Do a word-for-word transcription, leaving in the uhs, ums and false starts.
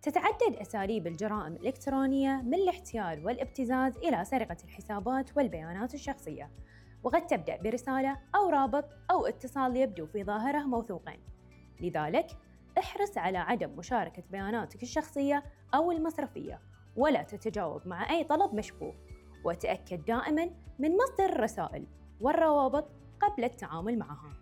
تتعدد أساليب الجرائم الإلكترونية من الاحتيال والابتزاز إلى سرقة الحسابات والبيانات الشخصية، وقد تبدأ برسالة أو رابط أو اتصال يبدو في ظاهره موثوقين. لذلك احرص على عدم مشاركة بياناتك الشخصية أو المصرفية، ولا تتجاوب مع أي طلب مشبوه، وتأكد دائماً من مصدر الرسائل والروابط قبل التعامل معها.